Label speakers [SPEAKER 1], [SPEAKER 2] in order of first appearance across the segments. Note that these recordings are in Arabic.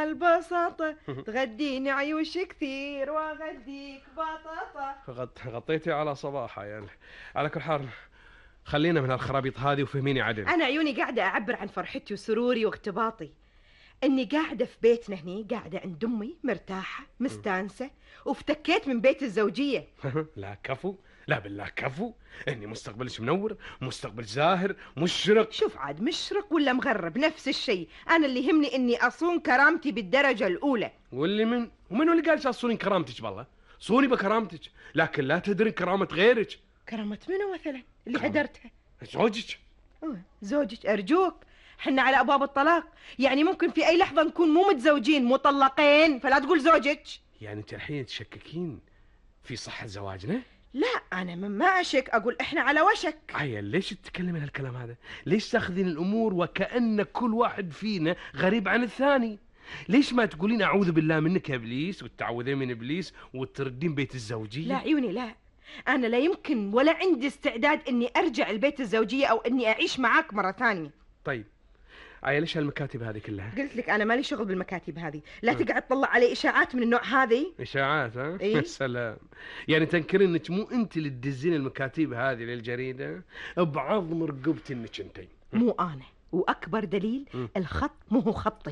[SPEAKER 1] البساطة تغديني عيوش كثير واغديك بطاطا.
[SPEAKER 2] غطيتي على صباحها يعني. على كل حال خلينا من هالخرابيط هذه وفهميني عدل.
[SPEAKER 1] أنا عيوني قاعدة أعبر عن فرحتي وسروري واغتباطي إني قاعدة في بيتنا هني، قاعدة عند أمي مرتاحة مستانسة وافتكيت من بيت الزوجية.
[SPEAKER 2] لا كفو، لا بالله كفو، إني مستقبلش منور، مستقبل زاهر مشرق.
[SPEAKER 1] شوف عاد مشرق ولا مغرب نفس الشيء، أنا اللي يهمني إني أصون كرامتي بالدرجة الأولى.
[SPEAKER 2] ومنو اللي قال تصونين كرامتك؟ بالله صوني بكرامتك، لكن لا تدري كرامة غيرك.
[SPEAKER 1] كرامة منو مثلا اللي هدرتها؟
[SPEAKER 2] زوجك.
[SPEAKER 1] زوجك أرجوك، حنا على أبواب الطلاق، يعني ممكن في أي لحظة نكون مو متزوجين مطلقين، فلا تقول زوجك.
[SPEAKER 2] يعني أنت الحين تشككين في صحة زواجنا؟
[SPEAKER 1] لا أنا ما أشك، أقول إحنا على وشك.
[SPEAKER 2] عيل ليش تتكلمين هالكلام هذا؟ ليش تاخذين الأمور وكأن كل واحد فينا غريب عن الثاني؟ ليش ما تقولين أعوذ بالله منك يا إبليس وتعوذين من إبليس وتردين بيت الزوجية؟
[SPEAKER 1] لا عيوني لا، أنا لا يمكن ولا عندي استعداد إني أرجع البيت الزوجية أو إني أعيش معاك مرة ثانية.
[SPEAKER 2] طيب عيل ليش هالمكاتب هذه كلها؟
[SPEAKER 1] قلت لك أنا مالي شغل بالمكاتب هذه، لا تقعد تطلع علي إشاعات من النوع هذه.
[SPEAKER 2] إشاعات ها؟
[SPEAKER 1] إيه؟
[SPEAKER 2] سلام. يعني تنكرين إنك مو أنت اللي تدزين المكاتب هذه للجريدة؟ بعظم رقبتي إنك أنت.
[SPEAKER 1] مو أنا، وأكبر دليل الخط مو هو خطي.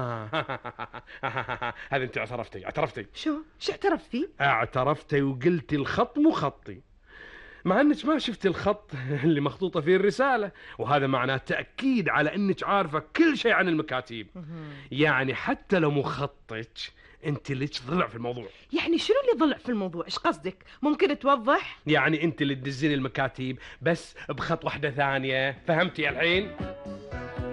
[SPEAKER 2] هذا أنت اعترفتي.
[SPEAKER 1] شو اعترفت فيه؟
[SPEAKER 2] اعترفتي وقلتي الخط مو خطي، مع انك ما شفت الخط اللي مخطوطة فيه الرسالة، وهذا معناه تأكيد على انك عارفة كل شيء عن المكاتيب. يعني حتى لو مو خطك انت اللي ضلع في الموضوع.
[SPEAKER 1] يعني شنو اللي ضلع في الموضوع؟ ايش قصدك؟ ممكن توضح؟
[SPEAKER 2] يعني انت اللي تدزين المكاتيب بس بخط واحدة ثانية، فهمتي الحين؟